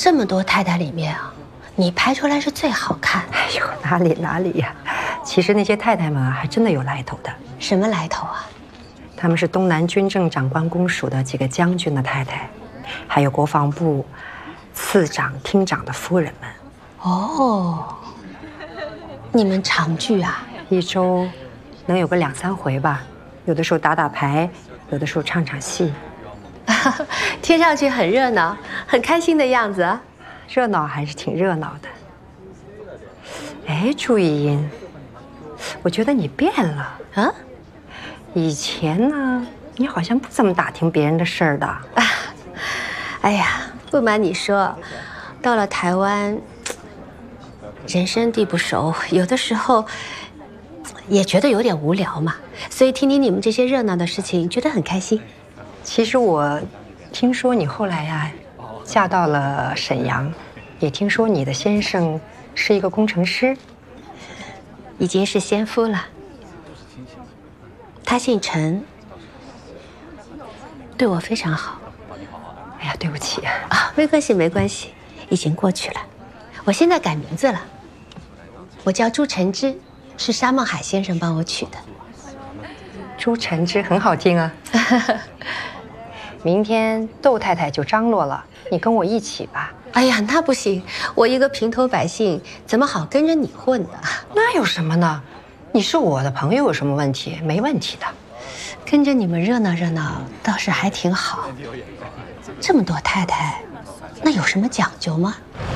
这么多太太里面啊，你拍出来是最好看。 哎呦，哪里呀！其实那些太太们啊，还真的有来头的。 什么来头啊？ 他们是东南军政长官公署的几个将军的太太，还有国防部次长、厅长的夫人们。 哦，你们常聚啊？ 一周能有个2、3回吧，有的时候打牌，有的时候唱戏。 听上去很热闹，很开心的样子啊。 热闹还是挺热闹的。哎，朱茵茵，我觉得你变了啊。 以前呢，你好像不怎么打听别人的事儿的。 哎呀，不瞒你说，到了台湾，人生地不熟，有的时候也觉得有点无聊嘛，所以听听你们这些热闹的事情，觉得很开心。 其实我听说你后来呀，嫁到了沈阳，也听说你的先生是一个工程师， 已经是先夫了。他姓陈，对我非常好。 哎呀，对不起啊，没关系，没关系，已经过去了。我现在改名字了，我叫朱晨之，是沙孟海先生帮我取的。 朱晨之很好听啊。明天窦太太就张罗了，你跟我一起吧。 哎呀，那不行，我一个平头百姓，怎么好跟着你混呢？ 那有什么呢？你是我的朋友，有什么问题？没问题的。 跟着你们热闹热闹，倒是还挺好。这么多太太，那有什么讲究吗？